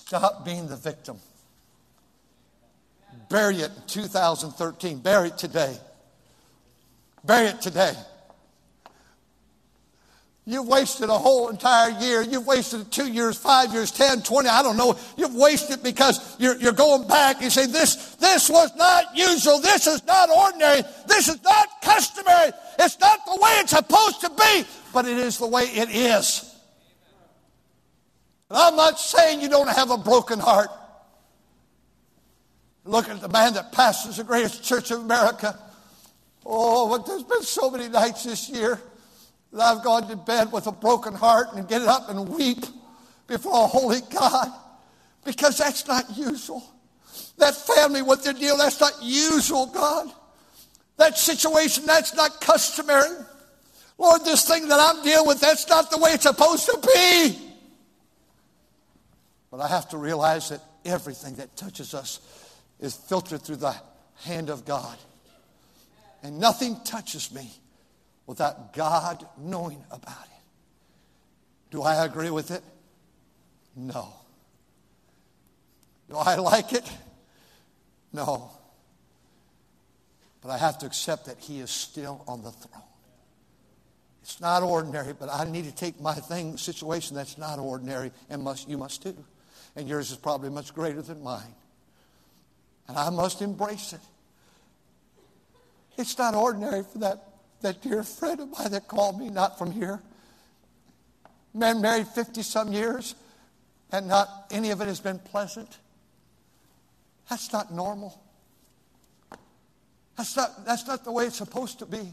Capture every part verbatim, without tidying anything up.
Stop being the victim. Bury it in two thousand thirteen. Bury it today. Bury it today. You've wasted a whole entire year. You've wasted two years, five years, ten, twenty. I don't know. You've wasted because you're, you're going back. You say, this, this was not usual. This is not ordinary. This is not customary. It's not the way it's supposed to be, but it is the way it is. And I'm not saying you don't have a broken heart. Look at the man that pastors the greatest church of America. Oh, but there's been so many nights this year that I've gone to bed with a broken heart and get up and weep before a holy God, because that's not usual. That family, what they're dealing, that's not usual, God. That situation, that's not customary. Lord, this thing that I'm dealing with, that's not the way it's supposed to be. But I have to realize that everything that touches us is filtered through the hand of God. And nothing touches me without God knowing about it. Do I agree with it? No. Do I like it? No. But I have to accept that He is still on the throne. It's not ordinary, but I need to take my thing, situation that's not ordinary, and must you must too. And yours is probably much greater than mine. And I must embrace it. It's not ordinary for that, that dear friend of mine that called me, not from here. Man married fifty-some years, and not any of it has been pleasant. That's not normal. That's not, that's not the way it's supposed to be.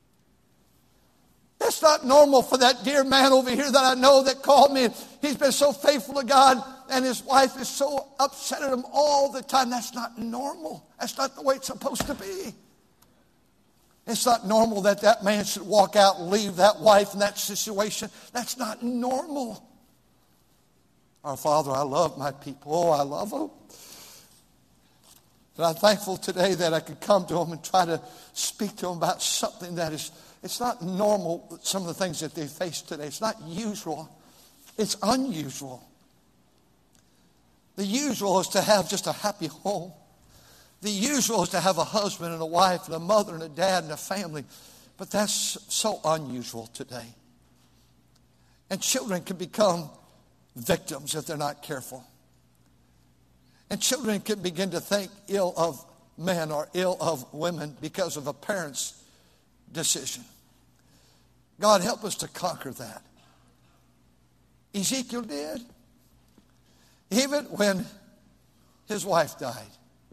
It's not normal for that dear man over here that I know that called me. He's been so faithful to God, and his wife is so upset at him all the time. That's not normal. That's not the way it's supposed to be. It's not normal that that man should walk out and leave that wife in that situation. That's not normal. Our Father, I love my people. Oh, I love them. And I'm thankful today that I could come to them and try to speak to them about something that is, it's not normal, some of the things that they face today. It's not usual. It's unusual. The usual is to have just a happy home. The usual is to have a husband and a wife and a mother and a dad and a family. But that's so unusual today. And children can become victims if they're not careful. And children can begin to think ill of men or ill of women because of a parent's decision. God, help us to conquer that. Ezekiel did. Even when his wife died,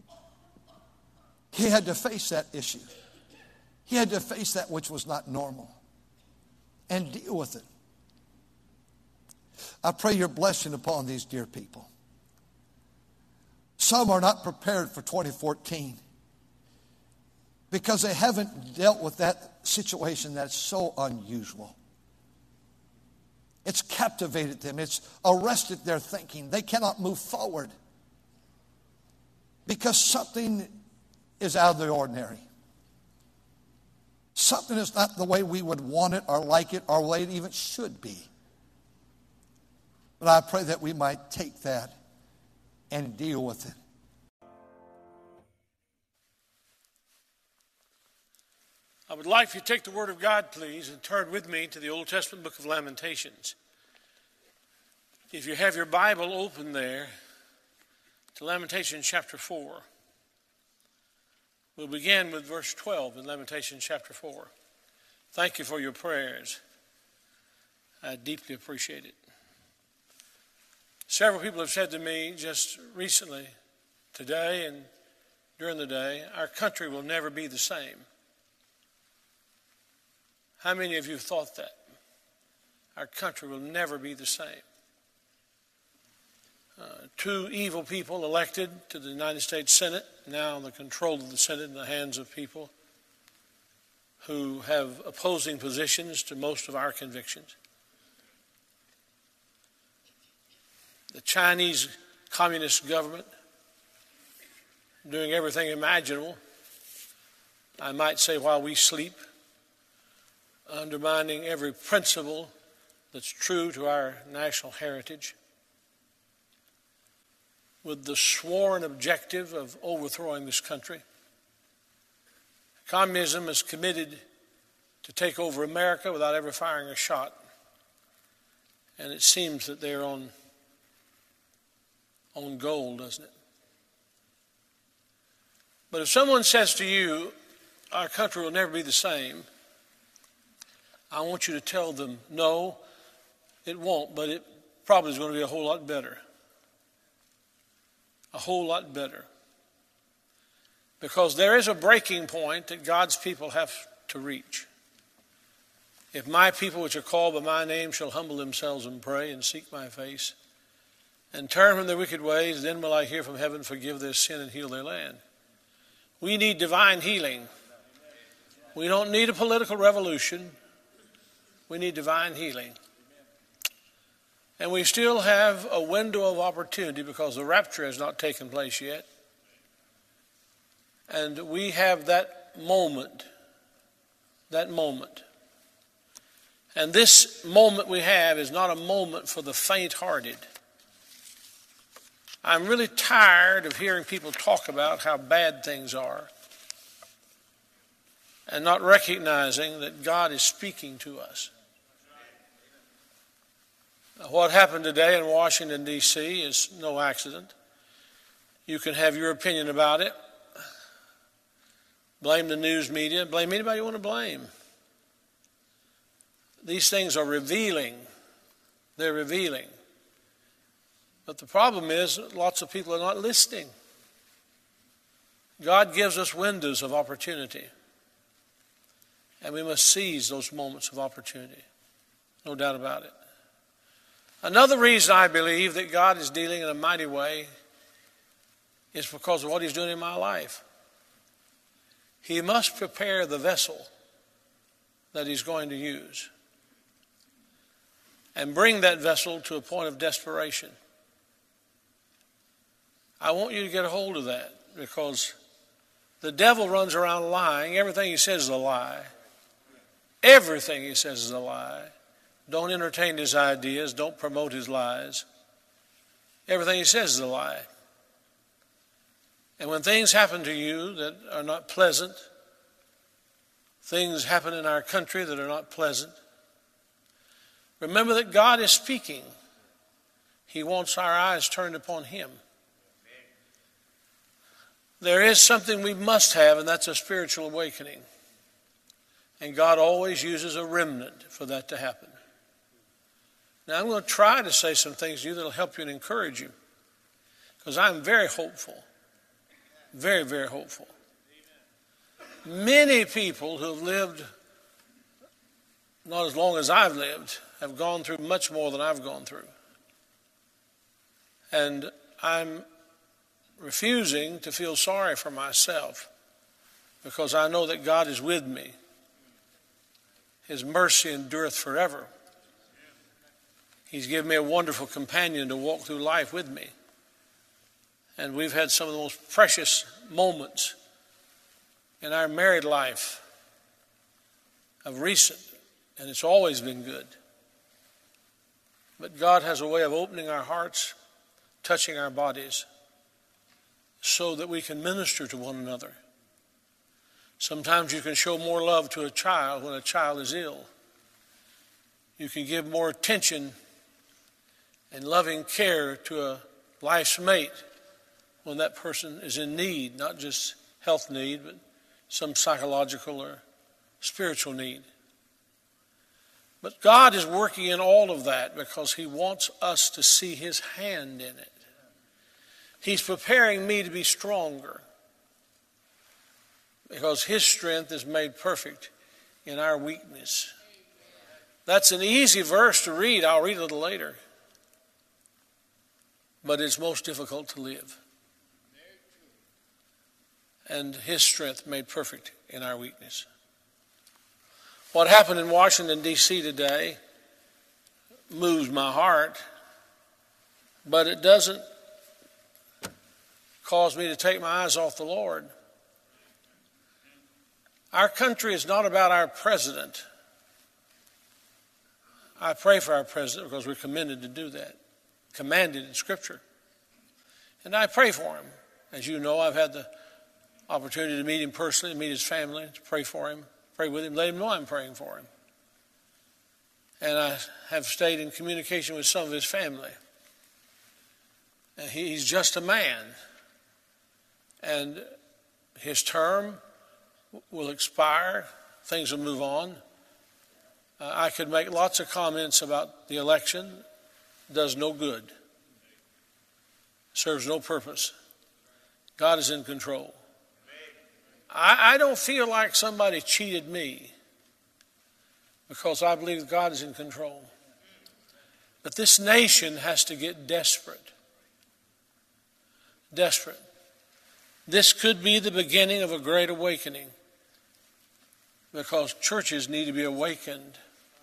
he had to face that issue. He had to face that which was not normal and deal with it. I pray your blessing upon these dear people. Some are not prepared for twenty fourteen because they haven't dealt with that situation that's so unusual. It's captivated them. It's arrested their thinking. They cannot move forward because something is out of the ordinary. Something is not the way we would want it or like it or the way it even should be. But I pray that we might take that and deal with it. I would like for you to take the Word of God, please, and turn with me to the Old Testament book of Lamentations. If you have your Bible open there to Lamentations chapter four. We'll begin with verse twelve in Lamentations chapter four. Thank you for your prayers. I deeply appreciate it. Several people have said to me just recently, today and during the day, our country will never be the same. How many of you have thought that? Our country will never be the same. Uh, two evil people elected to the United States Senate, now the control of the Senate in the hands of people who have opposing positions to most of our convictions. The Chinese Communist government doing everything imaginable, I might say while we sleep, undermining every principle that's true to our national heritage. with the sworn objective of overthrowing this country. Communism is committed to take over America without ever firing a shot. And it seems that they're on, on goal, doesn't it? But if someone says to you, our country will never be the same, I want you to tell them, no, it won't, but it probably is going to be a whole lot better. A whole lot better. Because there is a breaking point that God's people have to reach. If my people which are called by my name shall humble themselves and pray and seek my face and turn from their wicked ways, then will I hear from heaven, forgive their sin and heal their land. We need divine healing. We don't need a political revolution. We need divine healing. And we still have a window of opportunity because the rapture has not taken place yet. And we have that moment, that moment. And this moment we have is not a moment for the faint-hearted. I'm really tired of hearing people talk about how bad things are and not recognizing that God is speaking to us. What happened today in Washington, D C is no accident. You can have your opinion about it. Blame the news media. Blame anybody you want to blame. These things are revealing. They're revealing. But the problem is lots of people are not listening. God gives us windows of opportunity. And we must seize those moments of opportunity. No doubt about it. Another reason I believe that God is dealing in a mighty way is because of what he's doing in my life. He must prepare the vessel that he's going to use and bring that vessel to a point of desperation. I want you to get a hold of that because the devil runs around lying. Everything he says is a lie. Everything he says is a lie. Don't entertain his ideas. Don't promote his lies. Everything he says is a lie. And when things happen to you that are not pleasant, things happen in our country that are not pleasant, remember that God is speaking. He wants our eyes turned upon him. There is something we must have, and that's a spiritual awakening. And God always uses a remnant for that to happen. Now, I'm going to try to say some things to you that will help you and encourage you. Because I'm very hopeful. Very, very hopeful. Many people who have lived not as long as I've lived have gone through much more than I've gone through. And I'm refusing to feel sorry for myself because I know that God is with me. His mercy endureth forever. He's given me a wonderful companion to walk through life with me. And we've had some of the most precious moments in our married life of recent, and it's always been good. But God has a way of opening our hearts, touching our bodies, so that we can minister to one another. Sometimes you can show more love to a child when a child is ill. You can give more attention and loving care to a life's mate when that person is in need, not just health need, but some psychological or spiritual need. But God is working in all of that because he wants us to see his hand in it. He's preparing me to be stronger because his strength is made perfect in our weakness. That's an easy verse to read. I'll read it a little later. But it's most difficult to live. And his strength made perfect in our weakness. What happened in Washington, D C today moves my heart, but it doesn't cause me to take my eyes off the Lord. Our country is not about our president. I pray for our president because we're commanded to do that. Commanded in Scripture. And I pray for him. As you know, I've had the opportunity to meet him personally, meet his family, to pray for him, pray with him, let him know I'm praying for him. And I have stayed in communication with some of his family. And he's just a man. And his term will expire. Things will move on. Uh, I could make lots of comments about the election. It does no good. Serves no purpose. God is in control. I, I don't feel like somebody cheated me, because I believe God is in control. But this nation has to get desperate. Desperate. This could be the beginning of a great awakening, because churches need to be awakened.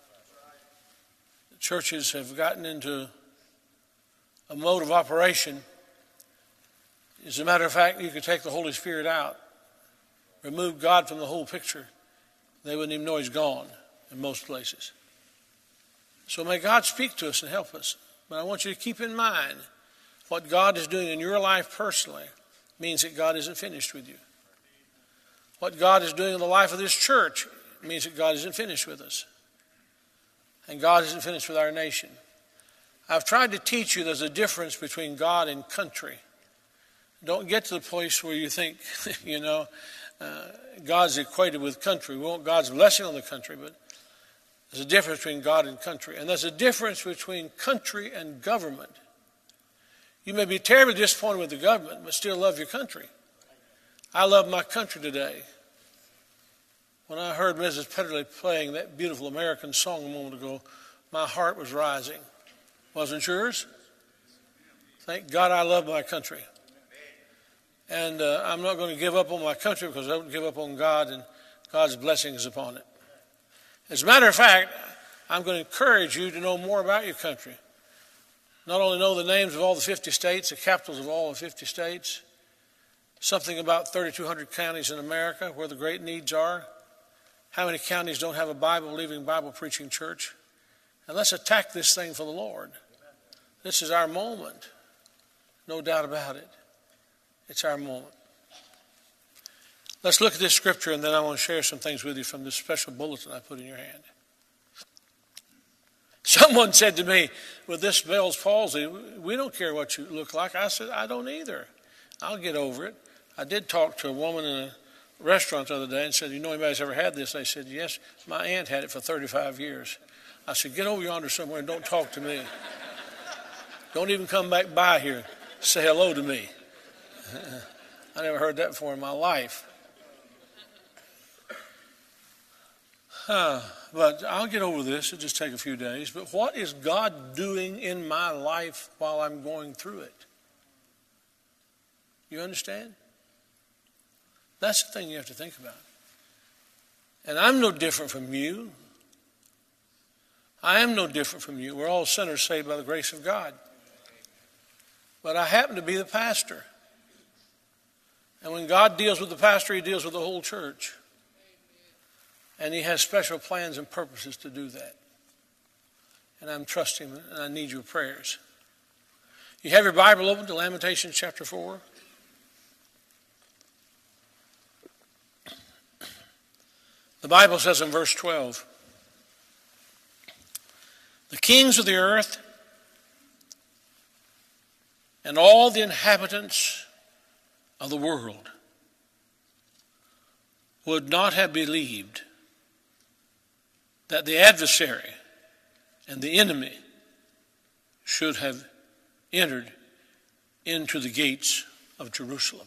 Churches have gotten into a mode of operation. As a matter of fact, you could take the Holy Spirit out, remove God from the whole picture. They wouldn't even know he's gone in most places. So may God speak to us and help us. But I want you to keep in mind what God is doing in your life personally means that God isn't finished with you. What God is doing in the life of this church means that God isn't finished with us. And God isn't finished with our nation. I've tried to teach you there's a difference between God and country. Don't get to the place where you think, you know, uh, God's equated with country. We want God's blessing on the country, but there's a difference between God and country. And there's a difference between country and government. You may be terribly disappointed with the government, but still love your country. I love my country today. When I heard Missus Petterly playing that beautiful American song a moment ago, my heart was rising. Wasn't yours? Thank God I love my country. And uh, I'm not going to give up on my country, because I don't give up on God, and God's blessings upon it. As a matter of fact, I'm going to encourage you to know more about your country. Not only know the names of all the fifty states, the capitals of all the fifty states, something about thirty-two hundred counties in America where the great needs are. How many counties don't have a Bible-believing, Bible-preaching church? And let's attack this thing for the Lord. This is our moment. No doubt about it. It's our moment. Let's look at this scripture, and then I want to share some things with you from this special bulletin I put in your hand. Someone said to me, with this Bell's palsy, we don't care what you look like. I said, I don't either. I'll get over it. I did talk to a woman in a restaurant the other day and said, you know anybody's ever had this? They said, yes, my aunt had it for thirty-five years. I said, get over yonder somewhere and don't talk to me. Don't even come back by here. Say hello to me. I never heard that before in my life. Huh. But I'll get over this. It'll just take a few days. But what is God doing in my life while I'm going through it? You understand? That's the thing you have to think about. And I'm no different from you. I am no different from you. We're all sinners saved by the grace of God. But I happen to be the pastor. And when God deals with the pastor, he deals with the whole church. And he has special plans and purposes to do that. And I'm trusting him, and I need your prayers. You have your Bible open to Lamentations chapter four. The Bible says in verse twelve, the kings of the earth and all the inhabitants of the world would not have believed that the adversary and the enemy should have entered into the gates of Jerusalem.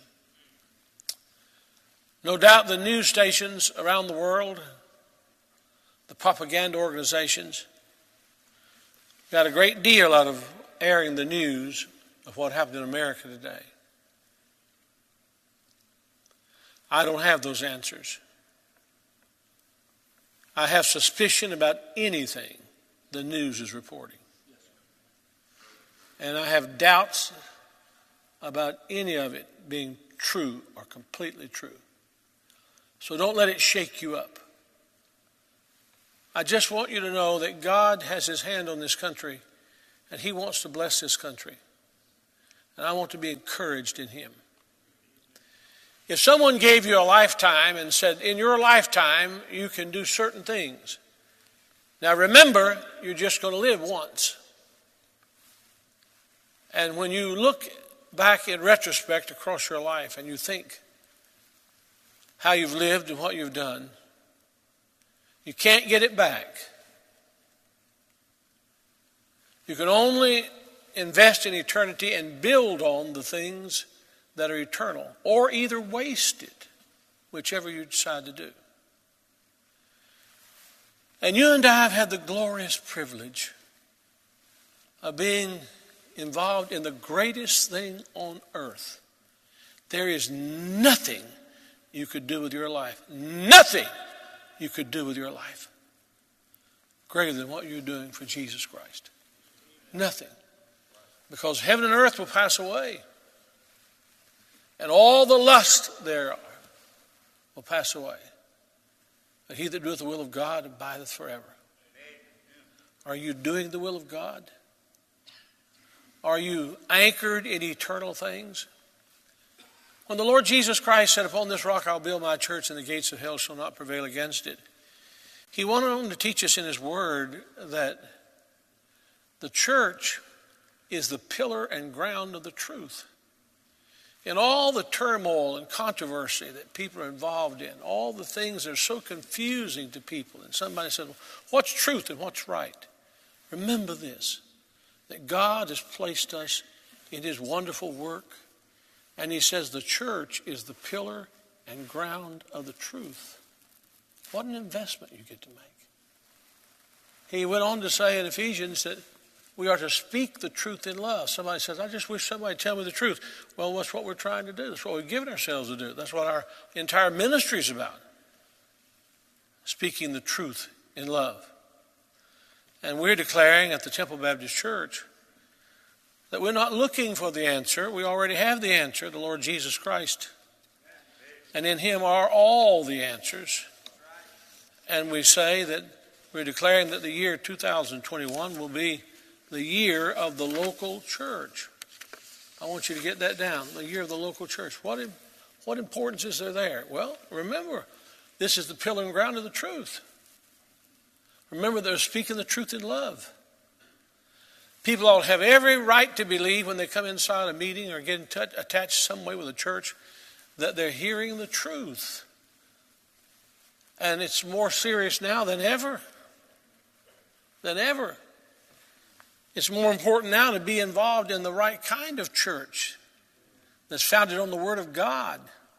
No doubt the news stations around the world, the propaganda organizations, got a great deal out of airing the news of what happened in America today. I don't have those answers. I have suspicion about anything the news is reporting. And I have doubts about any of it being true or completely true. So don't let it shake you up. I just want you to know that God has his hand on this country, and he wants to bless this country. And I want to be encouraged in him. If someone gave you a lifetime and said, in your lifetime, you can do certain things. Now remember, you're just going to live once. And when you look back in retrospect across your life and you think how you've lived and what you've done, you can't get it back. You can only invest in eternity and build on the things that are eternal, or either waste it, whichever you decide to do. And you and I have had the glorious privilege of being involved in the greatest thing on earth. There is nothing you could do with your life, nothing you could do with your life greater than what you're doing for Jesus Christ. Nothing. Because heaven and earth will pass away. And all the lust there will pass away. But he that doeth the will of God abideth forever. Are you doing the will of God? Are you anchored in eternal things? When the Lord Jesus Christ said, upon this rock I'll build my church, and the gates of hell shall not prevail against it, he went on to teach us in his word that the church is the pillar and ground of the truth. In all the turmoil and controversy that people are involved in, all the things that are so confusing to people, and somebody said, well, what's truth and what's right? Remember this, that God has placed us in his wonderful work, and he says the church is the pillar and ground of the truth. What an investment you get to make. He went on to say in Ephesians that we are to speak the truth in love. Somebody says, I just wish somebody would tell me the truth. Well, that's what we're trying to do. That's what we've given ourselves to do. That's what our entire ministry is about. Speaking the truth in love. And we're declaring at the Temple Baptist Church that we're not looking for the answer. We already have the answer, the Lord Jesus Christ. And in him are all the answers. And we say that we're declaring that the year two thousand twenty-one will be the year of the local church. I want you to get that down, the year of the local church. What, what importance is there there? Well, remember, this is the pillar and ground of the truth. Remember, they're speaking the truth in love. People ought to have every right to believe when they come inside a meeting or get in touch, attached some way with a church, that they're hearing the truth. And it's more serious now than ever. Than ever. It's more important now to be involved in the right kind of church that's founded on the Word of God.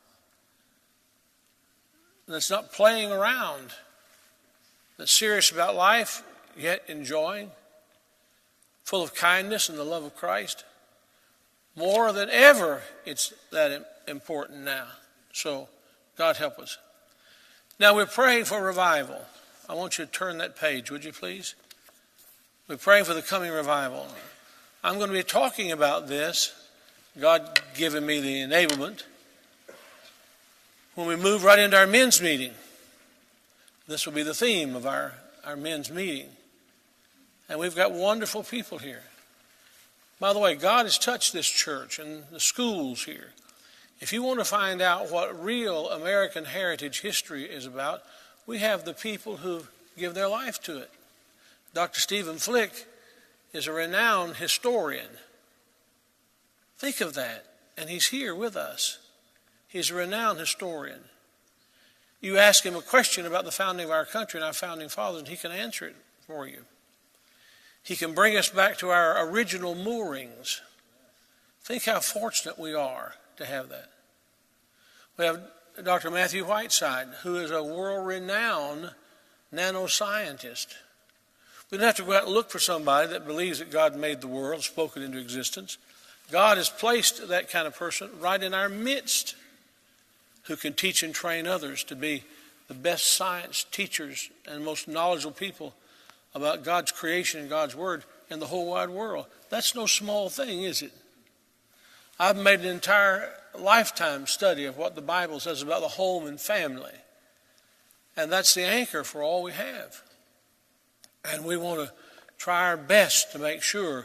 That's not playing around. That's serious about life, yet enjoying. Full of kindness and the love of Christ. More than ever, it's that important now. So, God help us. Now, we're praying for revival. I want you to turn that page, would you please? We're praying for the coming revival. I'm going to be talking about this, God giving me the enablement, when we move right into our men's meeting. This will be the theme of our, our men's meeting. And we've got wonderful people here. By the way, God has touched this church and the schools here. If you want to find out what real American heritage history is about, we have the people who give their life to it. Doctor Stephen Flick is a renowned historian. Think of that. And he's here with us. He's a renowned historian. You ask him a question about the founding of our country and our founding fathers, and he can answer it for you. He can bring us back to our original moorings. Think how fortunate we are to have that. We have Doctor Matthew Whiteside, who is a world-renowned nanoscientist. We don't have to go out and look for somebody that believes that God made the world, spoke it into existence. God has placed that kind of person right in our midst who can teach and train others to be the best science teachers and most knowledgeable people about God's creation and God's word in the whole wide world. That's no small thing, is it? I've made an entire lifetime study of what the Bible says about the home and family. And that's the anchor for all we have. And we want to try our best to make sure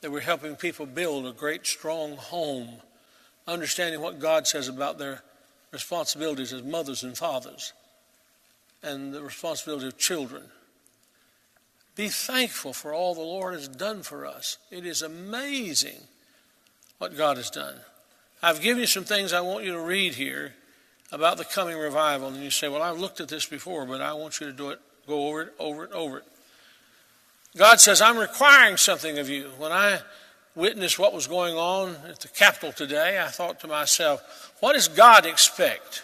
that we're helping people build a great, strong home, understanding what God says about their responsibilities as mothers and fathers and the responsibility of children. Be thankful for all the Lord has done for us. It is amazing what God has done. I've given you some things I want you to read here about the coming revival. And you say, well, I've looked at this before, but I want you to do it, go over it, over it, over it. God says, I'm requiring something of you. When I witnessed what was going on at the Capitol today, I thought to myself, what does God expect?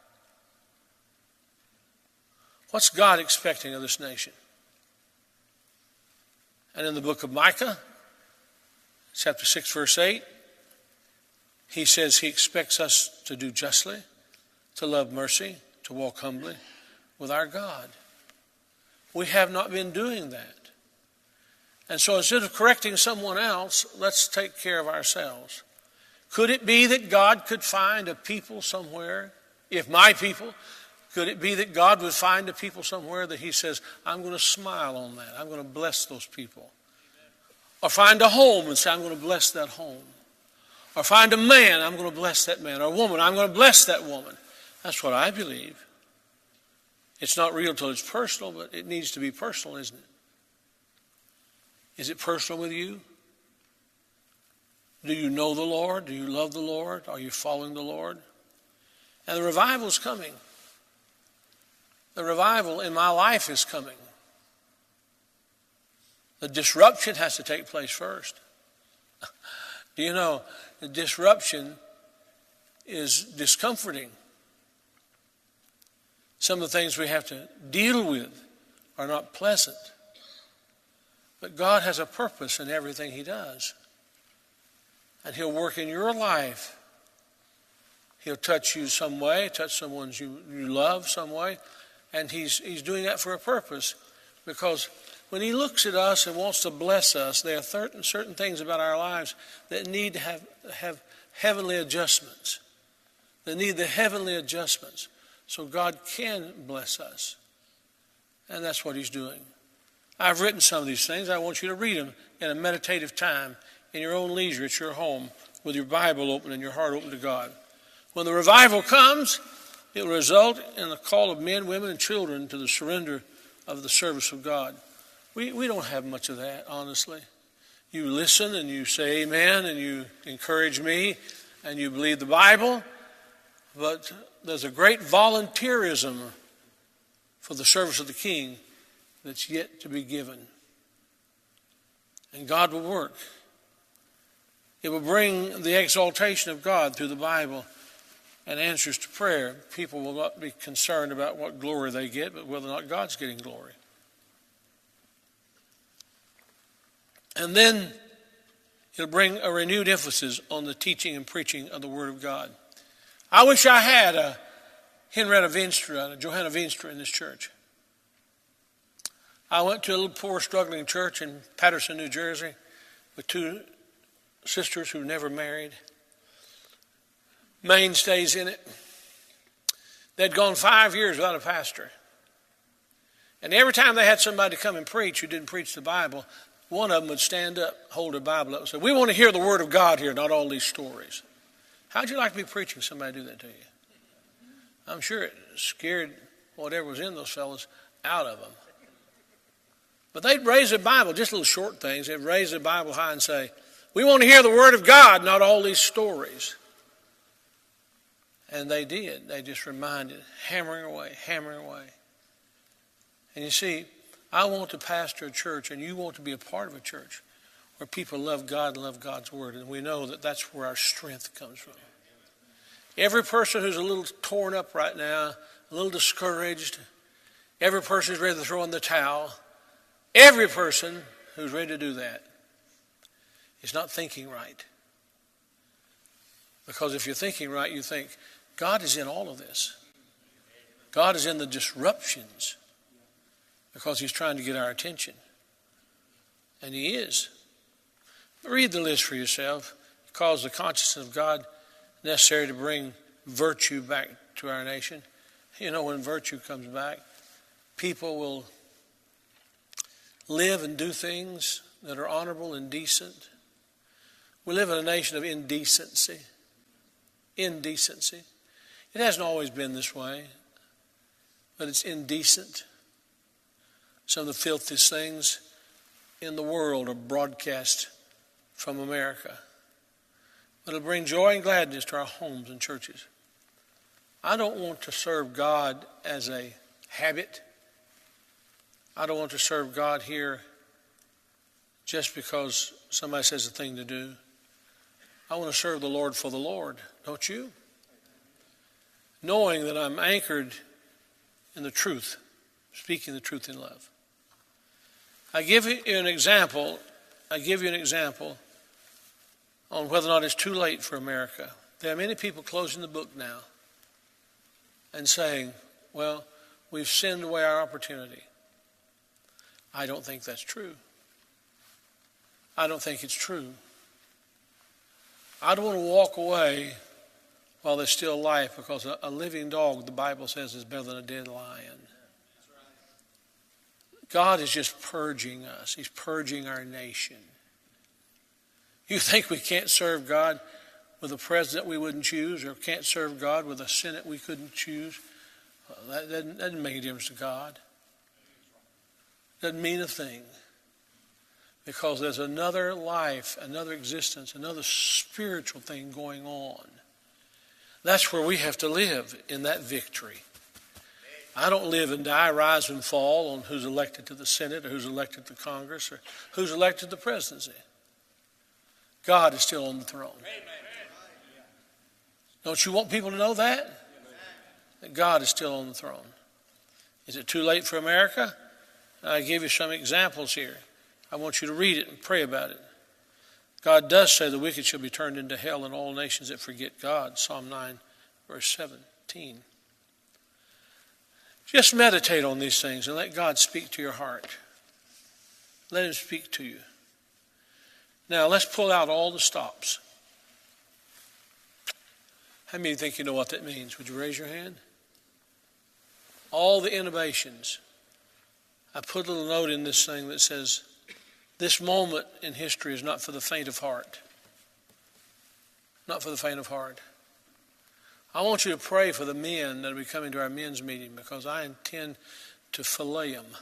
What's God expecting of this nation? And in the book of Micah, chapter six, verse eight, he says he expects us to do justly, to love mercy, to walk humbly with our God. We have not been doing that. And so instead of correcting someone else, let's take care of ourselves. Could it be that God could find a people somewhere, if my people, could it be that God would find a people somewhere that he says, I'm going to smile on that. I'm going to bless those people. Or find a home and say, I'm going to bless that home. Or find a man, I'm going to bless that man. Or a woman, I'm going to bless that woman. That's what I believe. It's not real till it's personal, but it needs to be personal, isn't it? Is it personal with you? Do you know the Lord? Do you love the Lord? Are you following the Lord? And the revival is coming. The revival in my life is coming. The disruption has to take place first. Do you know, the disruption is discomforting. Some of the things we have to deal with are not pleasant. But God has a purpose in everything he does. And he'll work in your life. He'll touch you some way, touch someone you, you love some way. And he's, he's doing that for a purpose. Because when he looks at us and wants to bless us, there are certain, certain things about our lives that need to have, have heavenly adjustments. They need the heavenly adjustments so God can bless us. And that's what he's doing. I've written some of these things. I want you to read them in a meditative time, in your own leisure, at your home, with your Bible open and your heart open to God. When the revival comes, it will result in the call of men, women, and children to the surrender of the service of God. We, we don't have much of that, honestly. You listen and you say amen and you encourage me and you believe the Bible, but there's a great volunteerism for the service of the King that's yet to be given. And God will work. It will bring the exaltation of God through the Bible and answers to prayer. People will not be concerned about what glory they get, but whether or not God's getting glory. And then it'll bring a renewed emphasis on the teaching and preaching of the Word of God. I wish I had a Henrietta Veenstra, a Johanna Veenstra in this church. I went to a little poor, struggling church in Patterson, New Jersey, with two sisters who never married. Mainstays in it. They'd gone five years without a pastor. And every time they had somebody come and preach who didn't preach the Bible, one of them would stand up, hold a Bible up, and say, we want to hear the Word of God here, not all these stories. How'd you like to be preaching somebody do that to you? I'm sure it scared whatever was in those fellows out of them. But they'd raise their Bible, just little short things. They'd raise their Bible high and say, we want to hear the Word of God, not all these stories. And they did. They just reminded, hammering away, hammering away. And you see, I want to pastor a church, and you want to be a part of a church where people love God and love God's Word. And we know that that's where our strength comes from. Every person who's a little torn up right now, a little discouraged, every person who's ready to throw in the towel, every person who's ready to do that is not thinking right. Because if you're thinking right, you think, God is in all of this. God is in the disruptions because he's trying to get our attention. And he is. Read the list for yourself. He calls the consciousness of God necessary to bring virtue back to our nation. You know, when virtue comes back, people will live and do things that are honorable and decent We live in a nation of indecency. Indecency. It hasn't always been this way, but it's indecent. Some of the filthiest things in the world are broadcast from America. But it'll bring joy and gladness to our homes and churches. I don't want to serve God as a habit. I don't want to serve God here just because somebody says a thing to do. I want to serve the Lord for the Lord, don't you? Knowing that I'm anchored in the truth, speaking the truth in love. I give you an example. I give you an example on whether or not it's too late for America. There are many people closing the book now and saying, well, we've sinned away our opportunity. I don't think that's true. I don't think it's true. I don't want to walk away while there's still life, because a, a living dog, the Bible says, is better than a dead lion. God is just purging us. He's purging our nation. You think we can't serve God with a president we wouldn't choose, or can't serve God with a Senate we couldn't choose? Well, that, doesn't, that doesn't make a difference to God. Doesn't mean a thing. Because there's another life, another existence, another spiritual thing going on. That's where we have to live, in that victory. I don't live and die, rise and fall on who's elected to the Senate or who's elected to Congress or who's elected to the presidency. God is still on the throne. Don't you want people to know that? That God is still on the throne. Is it too late for America? I give you some examples here. I want you to read it and pray about it. God does say the wicked shall be turned into hell, and all nations that forget God. Psalm nine, verse seventeen. Just meditate on these things and let God speak to your heart. Let him speak to you. Now, let's pull out all the stops. How many think you know what that means? Would you raise your hand? All the innovations. I put a little note in this thing that says, this moment in history is not for the faint of heart. Not for the faint of heart. I want you to pray for the men that will be coming to our men's meeting, because I intend to fillet them.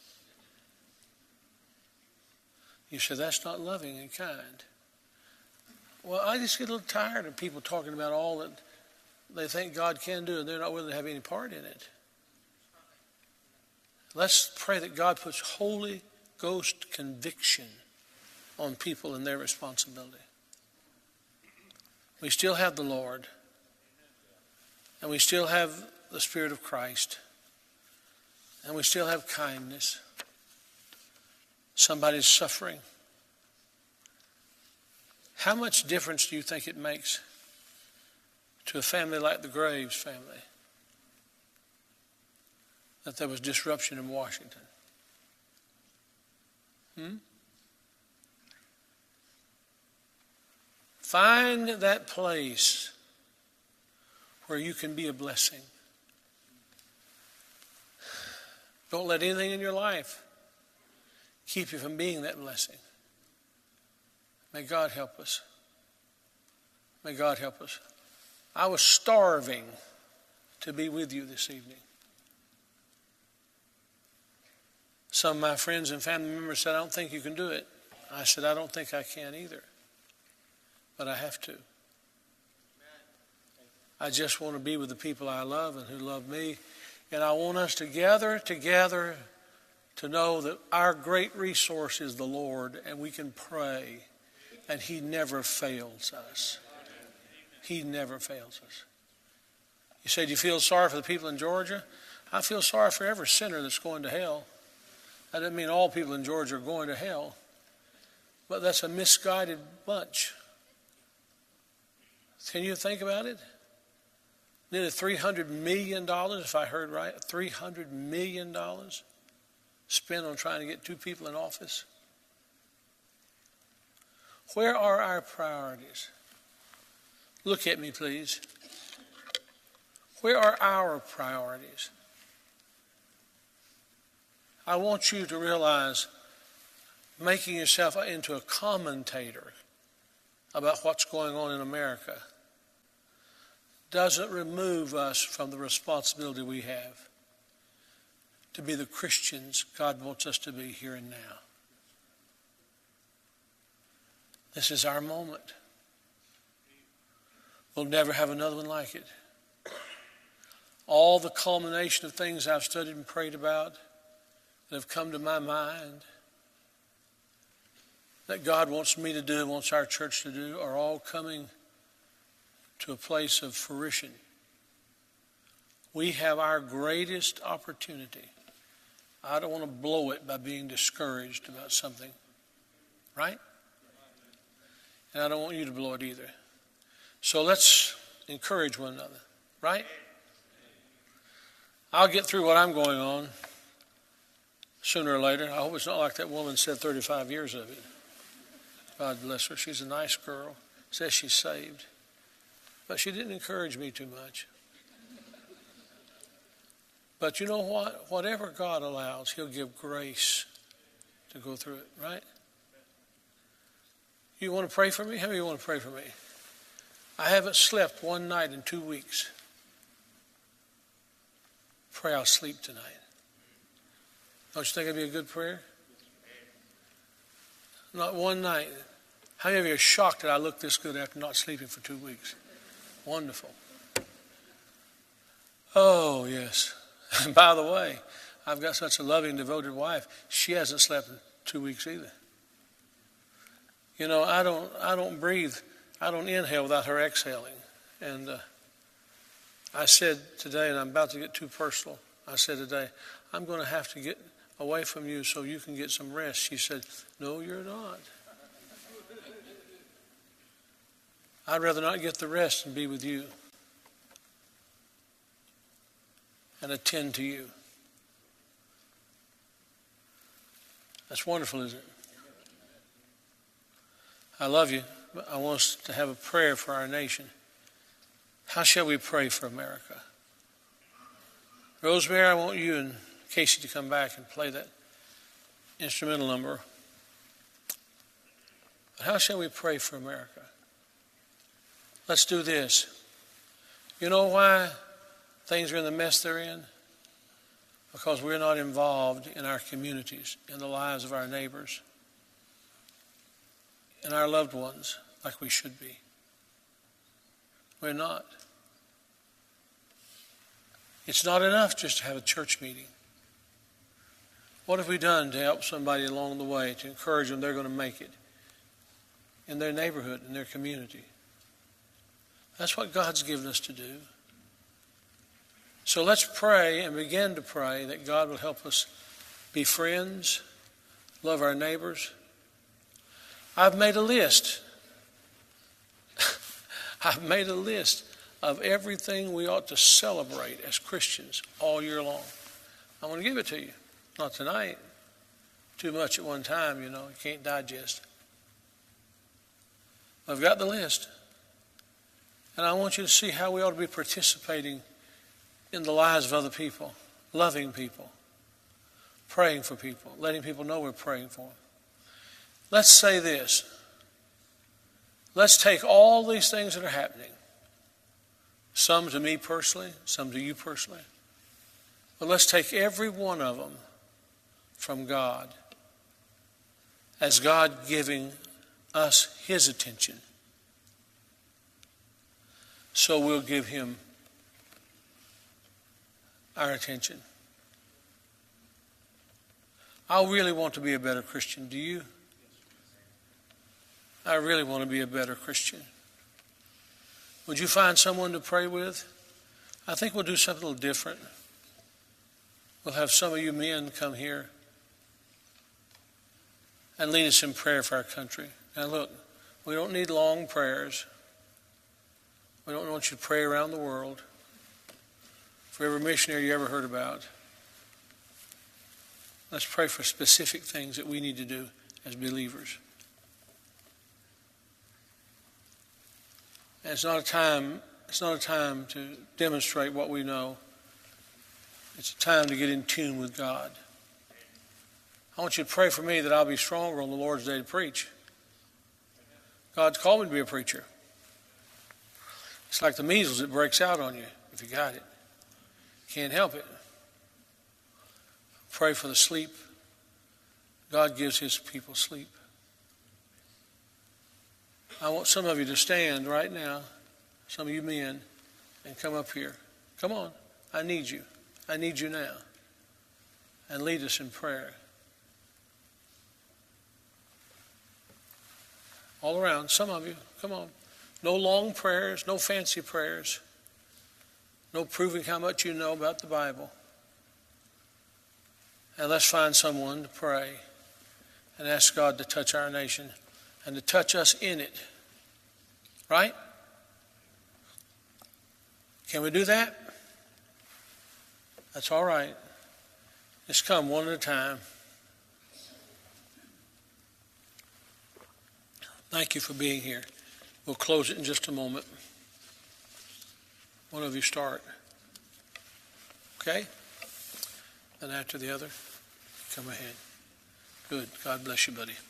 You say, that's not loving and kind. Well, I just get a little tired of people talking about all that they think God can do, and they're not willing to have any part in it. Let's pray that God puts Holy Ghost conviction on people and their responsibility. We still have the Lord, and we still have the Spirit of Christ, and we still have kindness. Somebody's suffering. How much difference do you think it makes to a family like the Graves family that there was disruption in Washington? Hmm? Find that place where you can be a blessing. Don't let anything in your life keep you from being that blessing. May God help us. May God help us. I was starving to be with you this evening. Some of my friends and family members said, I don't think you can do it. I said, I don't think I can either. But I have to. I just want to be with the people I love and who love me. And I want us to gather together to know that our great resource is the Lord, and we can pray, and he never fails us. He never fails us. You said you feel sorry for the people in Georgia? I feel sorry for every sinner that's going to hell. That doesn't mean all people in Georgia are going to hell, but that's a misguided bunch. Can you think about it? Nearly three hundred million dollars, if I heard right, three hundred million dollars spent on trying to get two people in office. Where are our priorities? Look at me, please. Where are our priorities? I want you to realize making yourself into a commentator about what's going on in America doesn't remove us from the responsibility we have to be the Christians God wants us to be here and now. This is our moment. We'll never have another one like it. All the culmination of things I've studied and prayed about that have come to my mind that God wants me to do, wants our church to do, are all coming to a place of fruition. We have our greatest opportunity. I don't want to blow it by being discouraged about something, right? And I don't want you to blow it either. So let's encourage one another, right? I'll get through what I'm going on sooner or later. I hope it's not like that woman said, thirty-five years of it. God bless her. She's a nice girl. Says she's saved. But she didn't encourage me too much. But you know what? Whatever God allows, He'll give grace to go through it, right? You want to pray for me? How many of you want to pray for me? I haven't slept one night in two weeks. Pray I'll sleep tonight. Don't you think it'd be a good prayer? Not one night. How many of you are shocked that I look this good after not sleeping for two weeks? Wonderful. Oh, yes. And by the way, I've got such a loving, devoted wife. She hasn't slept in two weeks either. You know, I don't, I don't breathe. I don't inhale without her exhaling. And uh, I said today, and I'm about to get too personal, I said today, I'm going to have to get away from you so you can get some rest. She said, no, you're not. I'd rather not get the rest and be with you and attend to you. That's wonderful, isn't it? I love you, but I want us to have a prayer for our nation. How shall we pray for America? Rosemary, I want you and Casey to come back and play that instrumental number. But how shall we pray for America? Let's do this. You know why things are in the mess they're in? Because we're not involved in our communities, in the lives of our neighbors, and our loved ones like we should be. We're not. It's not enough just to have a church meeting. What have we done to help somebody along the way, to encourage them they're going to make it in their neighborhood, in their community? That's what God's given us to do. So let's pray and begin to pray that God will help us be friends, love our neighbors. I've made a list. I've made a list of everything we ought to celebrate as Christians all year long. I want to give it to you. Not tonight. Too much at one time, you know. You can't digest. I've got the list. And I want you to see how we ought to be participating in the lives of other people, loving people, praying for people, letting people know we're praying for them. Let's say this. Let's take all these things that are happening, some to me personally, some to you personally, but let's take every one of them from God as God giving us His attention. So we'll give Him our attention. I really want to be a better Christian. Do you? I really want to be a better Christian. Would you find someone to pray with? I think we'll do something a little different. We'll have some of you men come here and lead us in prayer for our country. Now look, we don't need long prayers. We don't want you to pray around the world for every missionary you ever heard about. Let's pray for specific things that we need to do as believers. And it's not a time, it's not a time to demonstrate what we know. It's a time to get in tune with God. I want you to pray for me that I'll be stronger on the Lord's day to preach. God's called me to be a preacher. It's like the measles, it breaks out on you if you got it. Can't help it. Pray for the sleep. God gives his people sleep. I want some of you to stand right now, some of you men, and come up here. Come on. I need you. I need you now. And lead us in prayer. All around, some of you, come on. No long prayers, no fancy prayers. No proving how much you know about the Bible. And let's find someone to pray and ask God to touch our nation and to touch us in it. Right? Can we do that? That's all right. Just come one at a time. Thank you for being here. We'll close it in just a moment. One of you start. Okay? And after the other, come ahead. Good. God bless you, buddy.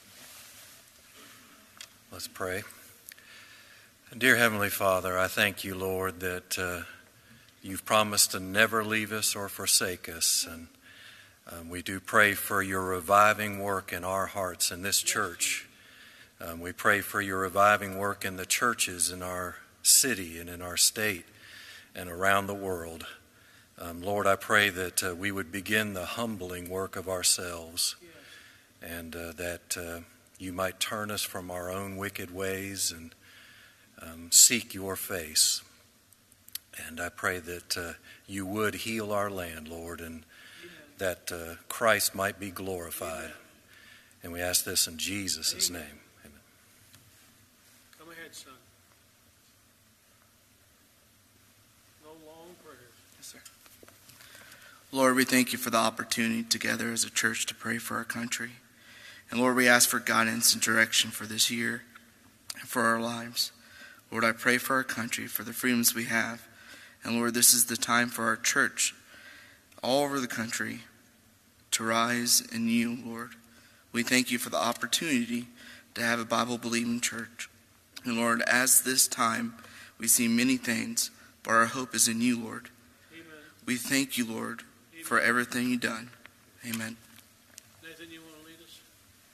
Let's pray. Dear Heavenly Father, I thank you, Lord, that uh, you've promised to never leave us or forsake us. And um, we do pray for your reviving work in our hearts in this church. Um, we pray for your reviving work in the churches in our city and in our state and around the world. Um, Lord, I pray that uh, we would begin the humbling work of ourselves, and uh, that uh, you might turn us from our own wicked ways and um, seek your face. And I pray that uh, you would heal our land, Lord, and that uh, Christ might be glorified. And we ask this in Jesus' name. Amen. Come ahead, son. No long prayers. Yes, sir. Lord, we thank you for the opportunity together as a church to pray for our country. And Lord, we ask for guidance and direction for this year and for our lives. Lord, I pray for our country, for the freedoms we have. And Lord, this is the time for our church all over the country to rise in you, Lord. We thank you for the opportunity to have a Bible-believing church. And Lord, as this time, we see many things, but our hope is in you, Lord. Amen. We thank you, Lord, Amen. for everything you've done. Amen. Nathan, you want to lead us?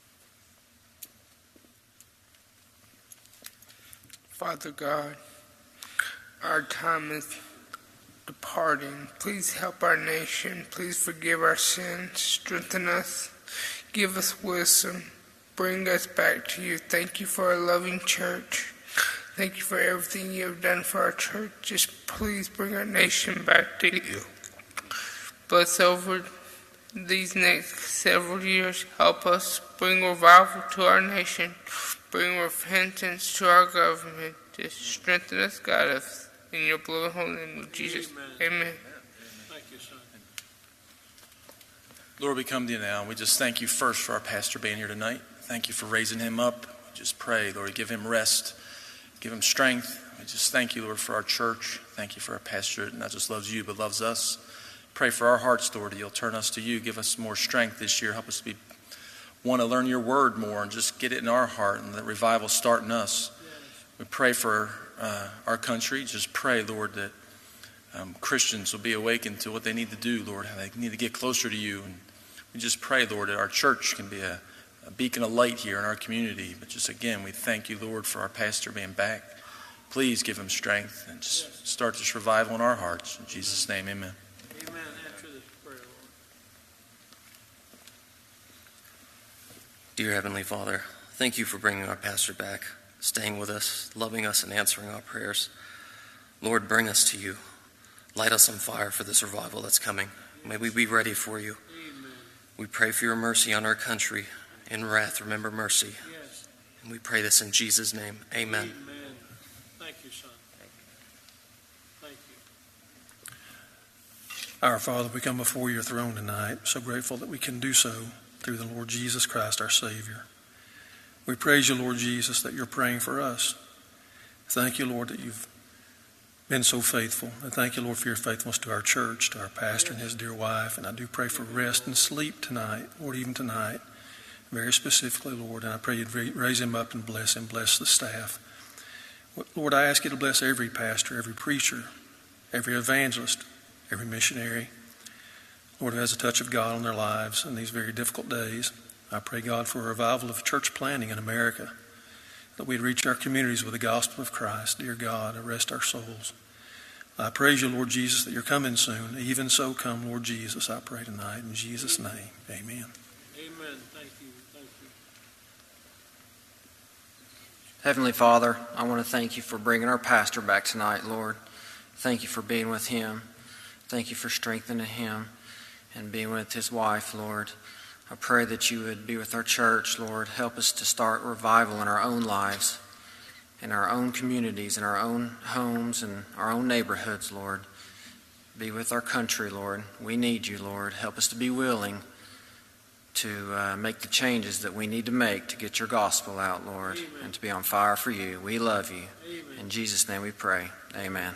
Father God, our time is departing. Please help our nation. Please forgive our sins. Strengthen us. Give us wisdom. Bring us back to you. Thank you for a loving church. Thank you for everything you have done for our church. Just please bring our nation back to you. Bless over these next several years. Help us bring revival to our nation. Bring repentance to our government. Just strengthen us, guide us. In your blood, holy name of Jesus. Amen. Amen. Thank you, son. Lord, we come to you now, and we just thank you first for our pastor being here tonight. Thank you for raising him up. We just pray, Lord, give him rest, give him strength. We just thank you, Lord, for our church. Thank you for our pastor that not just loves you, but loves us. Pray for our hearts, Lord, that you'll turn us to you. Give us more strength this year. Help us to be want to learn your word more and just get it in our heart, and let revival start in us. We pray for uh, our country. Just pray, Lord, that um, Christians will be awakened to what they need to do, Lord, how they need to get closer to you. And we just pray, Lord, that our church can be a, a beacon of light here in our community. But just again, we thank you, Lord, for our pastor being back. Please give him strength and just start this revival in our hearts. In Jesus' name, amen. Amen. After this prayer, Lord. Dear Heavenly Father, thank you for bringing our pastor back, staying with us, loving us, and answering our prayers. Lord, bring us to you. Light us on fire for this revival that's coming. May we be ready for you. Amen. We pray for your mercy on our country. In wrath, remember mercy. Yes. And we pray this in Jesus' name. Amen. Amen. Thank you, son. Thank you. Our Father, we come before your throne tonight, so grateful that we can do so through the Lord Jesus Christ, our Savior. We praise you, Lord Jesus, that you're praying for us. Thank you, Lord, that you've been so faithful. And thank you, Lord, for your faithfulness to our church, to our pastor and his dear wife. And I do pray for rest and sleep tonight, Lord, even tonight. very specifically, Lord, and I pray you'd raise him up and bless him, bless the staff. Lord, I ask you to bless every pastor, every preacher, every evangelist, every missionary, Lord, who has a touch of God on their lives in these very difficult days. I pray, God, for a revival of church planting in America, that we'd reach our communities with the gospel of Christ. Dear God, arrest our souls. I praise you, Lord Jesus, that you're coming soon. Even so, come, Lord Jesus, I pray tonight. In Jesus' name, amen. Amen. Thank you. Thank you. Heavenly Father, I want to thank you for bringing our pastor back tonight, Lord. Thank you for being with him. Thank you for strengthening him and being with his wife, Lord. I pray that you would be with our church, Lord. Help us to start revival in our own lives, in our own communities, in our own homes, and our own neighborhoods, Lord. Be with our country, Lord. We need you, Lord. Help us to be willing to uh, make the changes that we need to make to get your gospel out, Lord, Amen. And to be on fire for you. We love you. Amen. In Jesus' name we pray. Amen.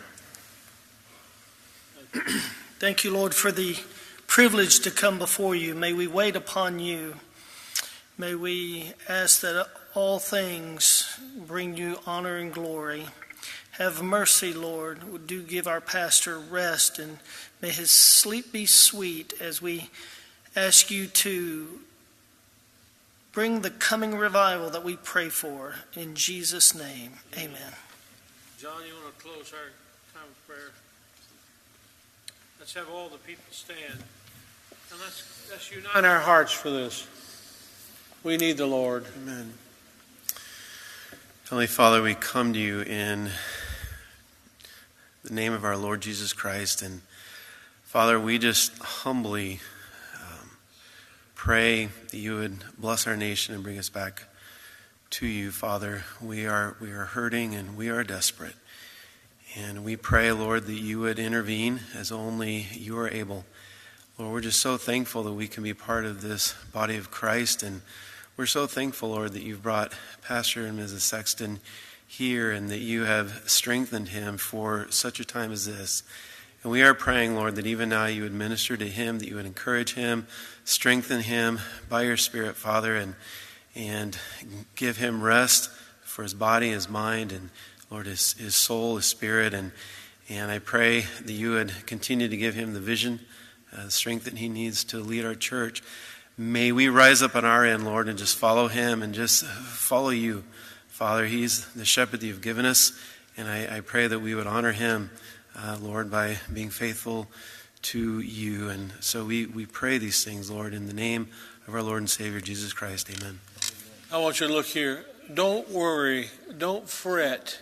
Thank you, Lord, for the privilege to come before you. May we wait upon you. May we ask that all things bring you honor and glory. Have mercy, Lord. Do give our pastor rest, and may his sleep be sweet as we ask you to bring the coming revival that we pray for. In Jesus' name, amen. John, you want to close our time of prayer? Let's have all the people stand. And let's, let's unite our hearts for this. We need the Lord. Amen. Heavenly Father, we come to you in the name of our Lord Jesus Christ. And Father, we just humbly um, pray that you would bless our nation and bring us back to you, Father. We are, we are hurting and we are desperate. And we pray, Lord, that you would intervene as only you are able. Lord, we're just so thankful that we can be part of this body of Christ. And we're so thankful, Lord, that you've brought Pastor and Missus Sexton here and that you have strengthened him for such a time as this. And we are praying, Lord, that even now you would minister to him, that you would encourage him, strengthen him by your Spirit, Father, and, and give him rest for his body, his mind, and Lord, his, his soul, his spirit, and and I pray that you would continue to give him the vision, uh, the strength that he needs to lead our church. May we rise up on our end, Lord, and just follow him and just follow you. Father, he's the shepherd that you've given us, and I, I pray that we would honor him, uh, Lord, by being faithful to you. And so we, we pray these things, Lord, in the name of our Lord and Savior, Jesus Christ. Amen. I want you to look here. Don't worry. Don't fret.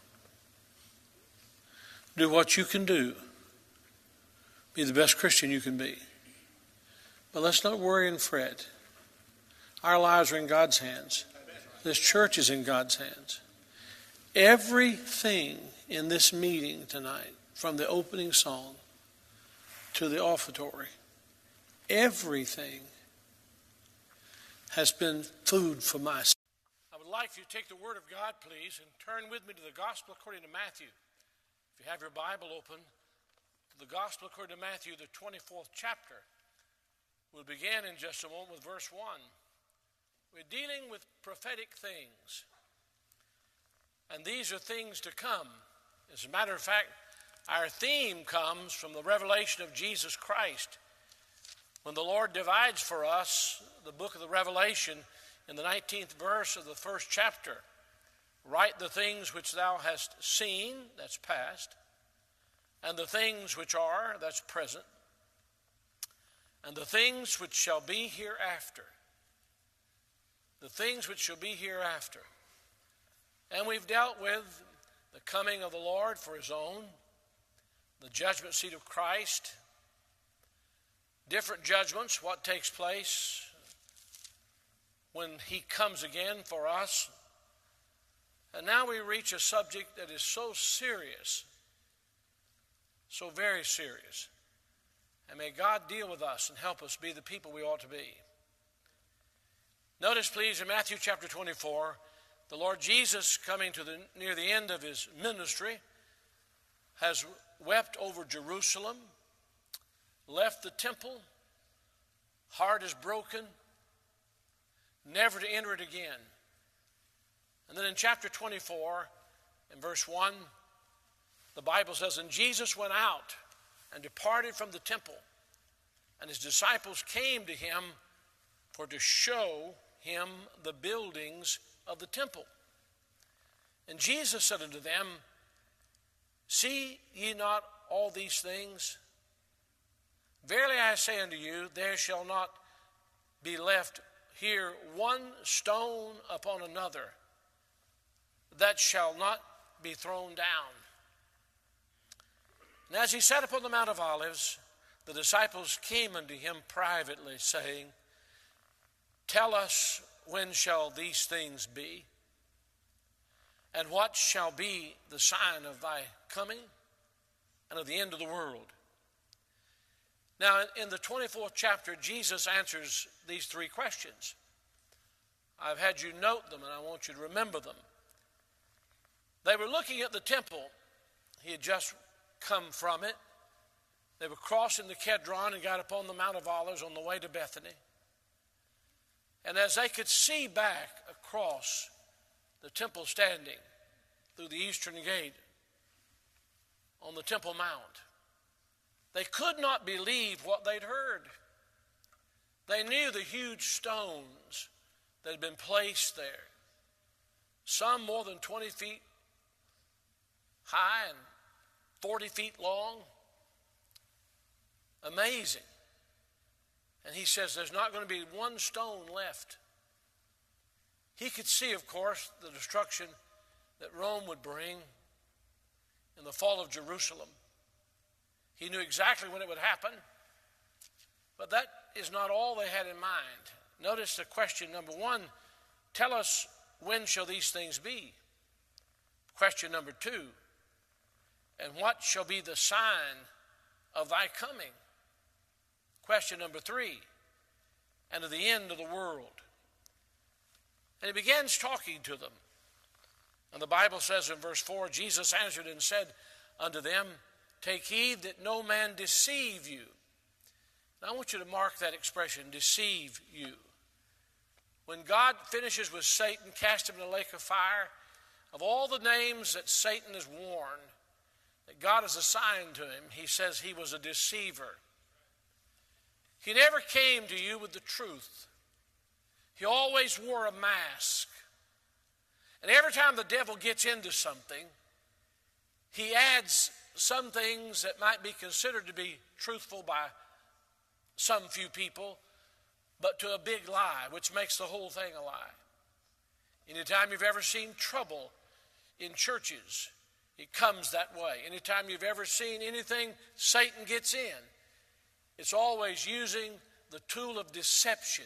Do what you can do. Be the best Christian you can be. But let's not worry and fret. Our lives are in God's hands. This church is in God's hands. Everything in this meeting tonight, from the opening song to the offertory, everything has been food for my soul. I would like for you to take the Word of God, please, and turn with me to the Gospel according to Matthew. If you have your Bible open, to the Gospel according to Matthew, the twenty-fourth chapter. We'll begin in just a moment with verse one. We're dealing with prophetic things. And these are things to come. As a matter of fact, our theme comes from the revelation of Jesus Christ. When the Lord divides for us the book of the Revelation in the nineteenth verse of the first chapter, write the things which thou hast seen, that's past, and the things which are, that's present, and the things which shall be hereafter. The things which shall be hereafter. And we've dealt with the coming of the Lord for his own, the judgment seat of Christ, different judgments, what takes place when he comes again for us. And now we reach a subject that is so serious, so very serious. And may God deal with us and help us be the people we ought to be. Notice, please, in Matthew chapter twenty-four, the Lord Jesus, coming to the near the end of his ministry, has wept over Jerusalem, left the temple, heart is broken. never to enter it again. And then in chapter twenty-four, in verse one, the Bible says, "And Jesus went out and departed from the temple, and his disciples came to him for to show him the buildings of the temple. And Jesus said unto them, See ye not all these things? Verily I say unto you, there shall not be left here one stone upon another that shall not be thrown down." And as he sat upon the Mount of Olives, the disciples came unto him privately, saying, Tell us, when shall these things be? And what shall be the sign of thy coming and of the end of the world? Now, in the twenty-fourth chapter, Jesus answers these three questions. I've had you note them, and I want you to remember them. They were looking at the temple. He had just come from it. They were crossing the Kedron and got upon the Mount of Olives on the way to Bethany. And as they could see back across the temple standing through the eastern gate on the Temple Mount, they could not believe what they'd heard. They knew the huge stones that had been placed there, some more than twenty feet high and forty feet long. Amazing. And he says there's not going to be one stone left. He could see, of course, the destruction that Rome would bring in the fall of Jerusalem. He knew exactly when it would happen. But that is not all they had in mind. Notice the question number one, tell us, when shall these things be? Question number two, and what shall be the sign of thy coming? Question number three, and of the end of the world. And he begins talking to them. And the Bible says in verse four, Jesus answered and said unto them, Take heed that no man deceive you. Now I want you to mark that expression, deceive you. When God finishes with Satan, cast him in the lake of fire, of all the names that Satan has worn, that God has assigned to him, he says he was a deceiver. He never came to you with the truth. He always wore a mask. And every time the devil gets into something, he adds some things that might be considered to be truthful by some few people, but to a big lie, which makes the whole thing a lie. Anytime you've ever seen trouble in churches, it comes that way. Anytime you've ever seen anything Satan gets in, it's always using the tool of deception.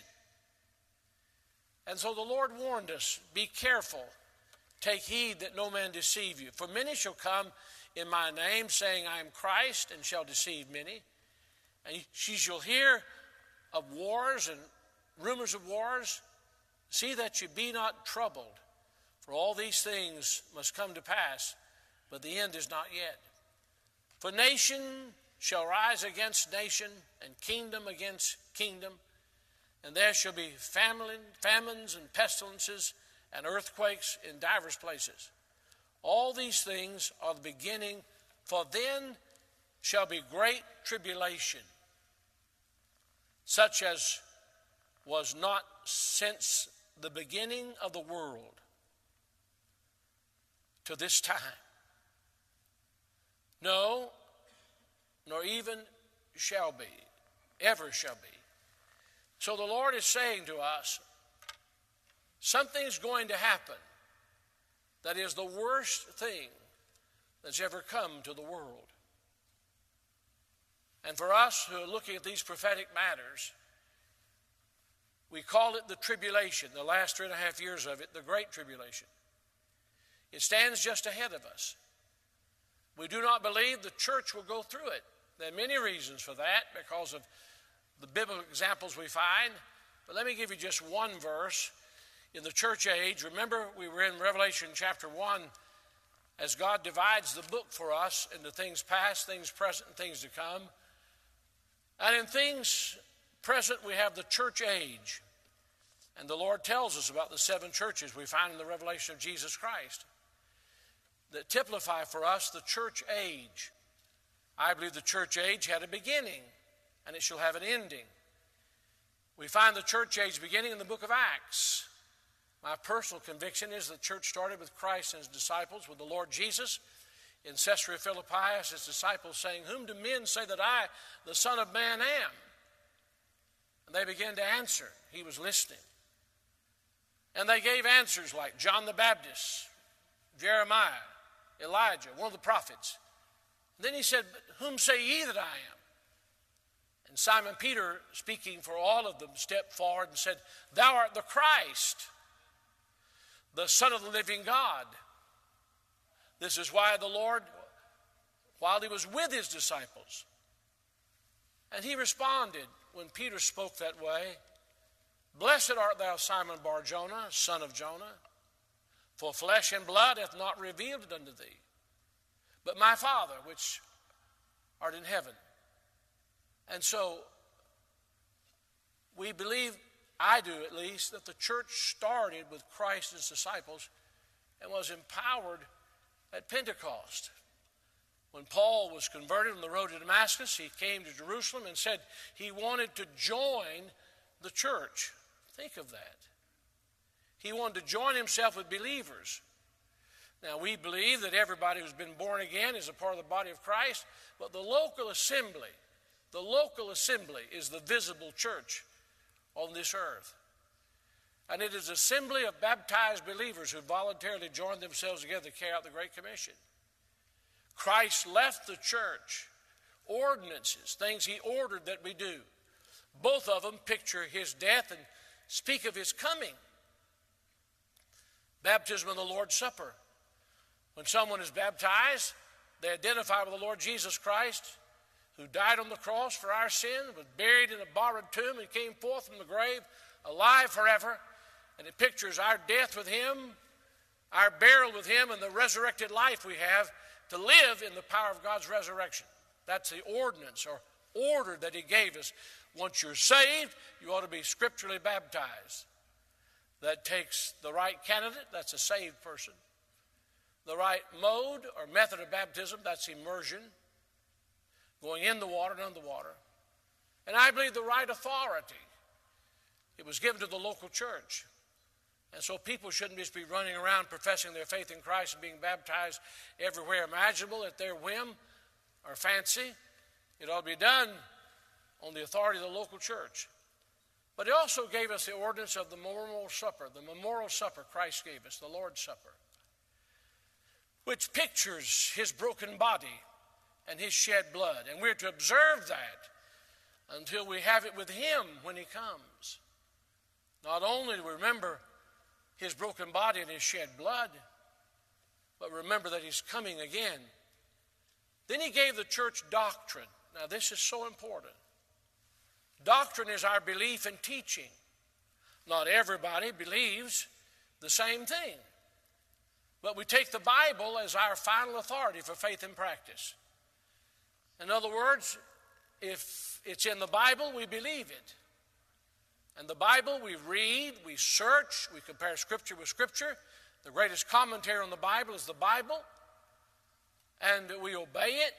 And so the Lord warned us, be careful, take heed that no man deceive you. For many shall come in my name, saying, I am Christ, and shall deceive many. And ye shall hear of wars and rumors of wars. See that you be not troubled, for all these things must come to pass, but the end is not yet. For nation shall rise against nation, and kingdom against kingdom, and there shall be famine, famines and pestilences and earthquakes in divers places. All these things are the beginning, for then shall be great tribulation, such as was not since the beginning of the world to this time. No, nor even shall be, ever shall be. So the Lord is saying to us, something's going to happen that is the worst thing that's ever come to the world. And for us who are looking at these prophetic matters, we call it the tribulation, the last three and a half years of it, the Great Tribulation. It stands just ahead of us. We do not believe the church will go through it. There are many reasons for that because of the biblical examples we find. But let me give you just one verse. In the church age, remember we were in Revelation chapter one, as God divides the book for us into things past, things present, and things to come. And in things present, we have the church age. And the Lord tells us about the seven churches we find in the revelation of Jesus Christ that typify for us the church age. I believe the church age had a beginning, and it shall have an ending. We find the church age beginning in the book of Acts. My personal conviction is the church started with Christ and his disciples, with the Lord Jesus in Caesarea Philippi as his disciples saying, "Whom do men say that I, the Son of Man, am?" And they began to answer. He was listening. And they gave answers like John the Baptist, Jeremiah, Elijah, one of the prophets. And then he said, "But whom say ye that I am?" And Simon Peter, speaking for all of them, stepped forward and said, "Thou art the Christ, the Son of the living God." This is why the Lord, while he was with his disciples, and he responded when Peter spoke that way, "Blessed art thou, Simon Bar-Jonah, son of Jonah, for flesh and blood hath not revealed it unto thee, but my Father which art in heaven." And so we believe, I do at least, that the church started with Christ and his disciples and was empowered at Pentecost. When Paul was converted on the road to Damascus, he came to Jerusalem and said he wanted to join the church. Think of that. He wanted to join himself with believers. Now, we believe that everybody who's been born again is a part of the body of Christ, but the local assembly, the local assembly is the visible church on this earth. And it is an assembly of baptized believers who voluntarily joined themselves together to carry out the Great Commission. Christ left the church ordinances, things he ordered that we do. Both of them picture his death and speak of his coming. Baptism and the Lord's Supper. When someone is baptized, they identify with the Lord Jesus Christ, who died on the cross for our sin, was buried in a borrowed tomb, and came forth from the grave alive forever. And it pictures our death with him, our burial with him, and the resurrected life we have to live in the power of God's resurrection. That's the ordinance or order that he gave us. Once you're saved, you ought to be scripturally baptized. That takes the right candidate, that's a saved person. The right mode or method of baptism, that's immersion, going in the water and under the water. And I believe the right authority. It was given to the local church. And so people shouldn't just be running around professing their faith in Christ and being baptized everywhere imaginable at their whim or fancy. It ought to be done on the authority of the local church. But he also gave us the ordinance of the memorial supper, the memorial supper Christ gave us, the Lord's Supper, which pictures his broken body and his shed blood. And we're to observe that until we have it with him when he comes. Not only do we remember his broken body and his shed blood, but remember that he's coming again. Then he gave the church doctrine. Now this is so important. Doctrine is our belief and teaching. Not everybody believes the same thing. But we take the Bible as our final authority for faith and practice. In other words, if it's in the Bible, we believe it. And the Bible we read, we search, we compare Scripture with Scripture. The greatest commentary on the Bible is the Bible. And we obey it,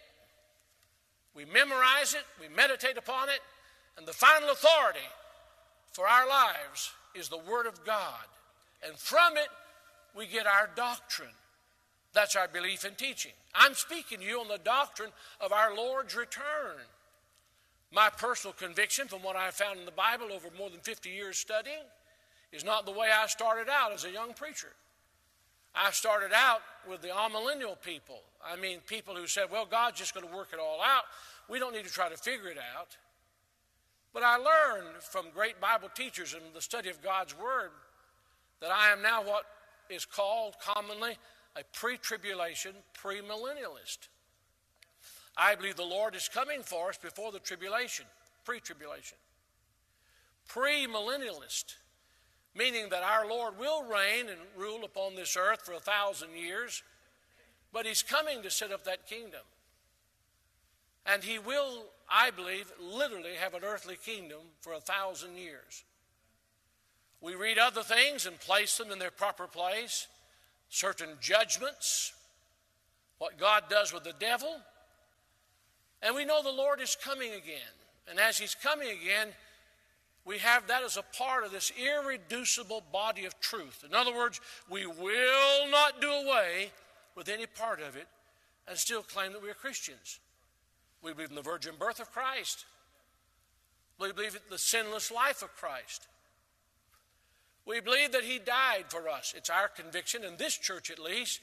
we memorize it, we meditate upon it, and the final authority for our lives is the Word of God. And from it, we get our doctrine. That's our belief and teaching. I'm speaking to you on the doctrine of our Lord's return. My personal conviction from what I found in the Bible over more than fifty years studying is not the way I started out as a young preacher. I started out with the amillennial people. I mean, people who said, well, God's just going to work it all out. We don't need to try to figure it out. But I learned from great Bible teachers in the study of God's Word that I am now what is called commonly a pre-tribulation, premillennialist. I believe the Lord is coming for us before the tribulation, pre-tribulation. Premillennialist, meaning that our Lord will reign and rule upon this earth for a thousand years, but he's coming to set up that kingdom. And he will, I believe, literally have an earthly kingdom for a thousand years. We read other things and place them in their proper place, certain judgments, what God does with the devil. And we know the Lord is coming again. And as he's coming again, we have that as a part of this irreducible body of truth. In other words, we will not do away with any part of it and still claim that we are Christians. We believe in the virgin birth of Christ. We believe in the sinless life of Christ. We believe that he died for us. It's our conviction, in this church at least,